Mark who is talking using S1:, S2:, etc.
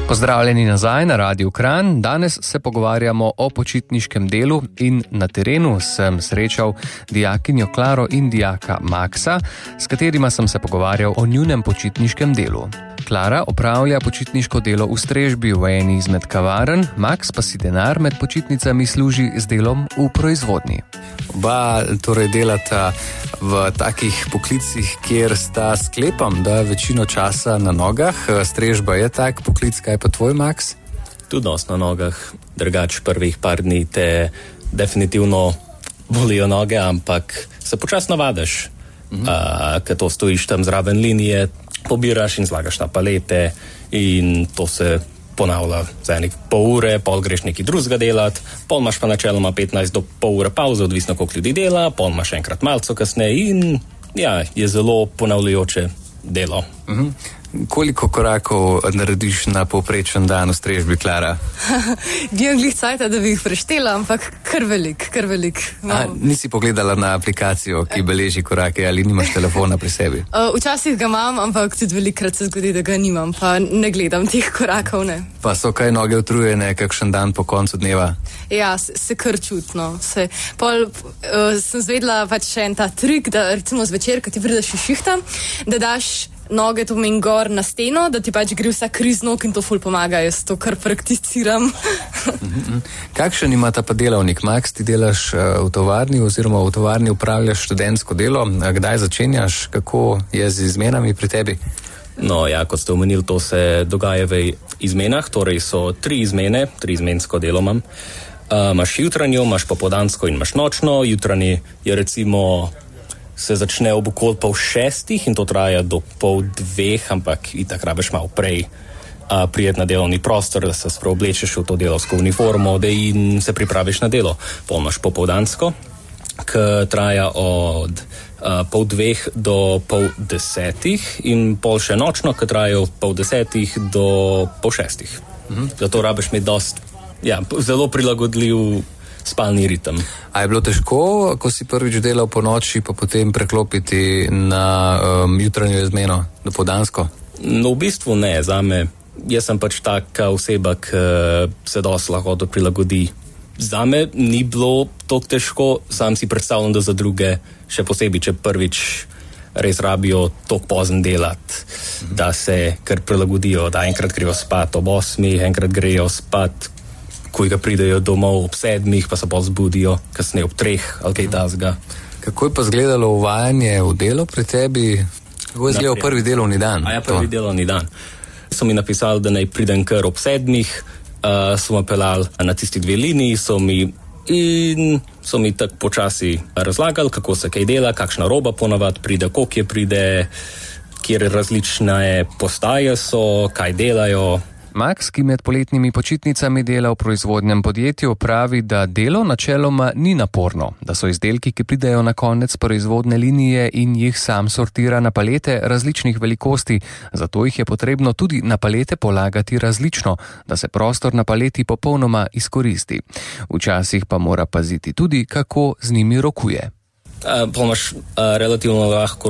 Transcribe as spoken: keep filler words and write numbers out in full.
S1: Pozdravljeni nazaj na Radiu Kranj. Danes se pogovarjamo o počitniškem delu in na terenu sem srečal dijakinjo Klaro in dijaka Maksa, s katerima sem se pogovarjal o njunem počitniškem delu. Klara opravlja počitniško delo v strežbi v eni izmed kavarn, Maks pa si denar med počitnicami služi z delom v proizvodnji.
S2: Oba torej delata v takih poklicih, kjer sta, sklepam, da večino časa na nogah. Strežba je tak poklic, kaj pa tvoj, Maks?
S3: Tudi dosti na nogah, drugač prvih par dni te definitivno bolijo noge, ampak se počas navadiš, mhm. uh, ker to stojiš tam zraven linije, pobiraš in zlagaš na palete in to se ponavlja za enih pol ure, pol greš nekaj drugega delati, pol imaš pa načeloma petnajst do pol ure pauze, odvisno koliko ljudi dela, pol imaš enkrat malco kasneje in ja, je zelo ponavljajoče delo.
S2: Mhm. Koliko korakov narediš na povprečen dan v strežbi, Klara?
S4: Nimam glih cajta, da bi jih preštela, ampak kar velik, kar velik.
S2: A, nisi pogledala na aplikacijo, ki beleži korake, ali nimaš telefona pri sebi?
S4: Uh, včasih ga imam, ampak tudi velikrat se zgodi, da ga nimam, pa ne gledam teh korakov, ne.
S2: Pa so kaj noge utrujene kakšen dan po koncu dneva?
S4: Ja, se, se kar čutno. Se, pol, uh, sem zvedla pač še en ta trik, da recimo zvečer, ko ti prideš v šihta, da daš noge to meni gor na steno, da ti pač gre vsa kriz nog in to ful pomaga, jaz to kar prakticiram.
S2: Kakšen ima ta pa delavnik, Maks? Ti delaš uh, v tovarni oziroma v tovarni upravljaš študentsko delo. Kdaj začenjaš? Kako je z izmenami pri tebi?
S3: No ja, kot ste omenili, to se dogaja v izmenah, torej so tri izmene, tri izmensko delo imam. Uh, imaš jutranjo, imaš popoldansko in imaš nočno. Jutranji je recimo se začne ob okol pol šestih in to traja do pol dveh, ampak itak rabiš malo prej a, prijet na delovni prostor, da se spreoblečeš v to delovsko uniformo in se pripraviš na delo. Pol imaš popoldansko, ki traja od a, pol dveh do pol desetih in pol še nočno, ki traja od pol desetih do pol šestih. Mhm. Zato rabiš imeti dost, ja, zelo prilagodljiv spalni ritem.
S2: A je bilo težko, ko si prvič delal po noči, pa potem preklopiti na um, jutranjo izmeno, dopoldansko?
S3: No, v bistvu ne, zame. Jaz sem pač taka oseba, ki se dosti lahko prilagodi. Zame ni bilo toliko težko, sam si predstavljam, da za druge, še posebej, če prvič res rabijo toliko pozno delati, mhm. da se kar prilagodijo, da enkrat grejo spat ob osmih, enkrat grejo spat ko ga pridejo domov ob sedmih, pa se pa zbudijo kasneje ob treh ali kaj tasga.
S2: Kako je pa izgledalo uvajanje v delo pri tebi? Kako je izgledal prvi delovni dan?
S3: A ja, prvi to. delovni dan. So mi napisali, da naj pridem kar ob sedmih, uh, so me pelali na tisti dve liniji, so mi in so mi tako počasi razlagali, kako se kaj dela, kakšna roba ponavad pride, koliko je pride, kjer različne postaje so, kaj delajo.
S1: Maks, ki med poletnimi počitnicami dela v proizvodnem podjetju, pravi, da delo načeloma ni naporno, da so izdelki, ki pridejo na konec proizvodne linije in jih sam sortira na palete različnih velikosti, zato jih je potrebno tudi na palete polagati različno, da se prostor na paleti popolnoma izkoristi. Včasih pa mora paziti tudi, kako z njimi rokuje.
S3: Uh, pa imaš uh, relativno lahko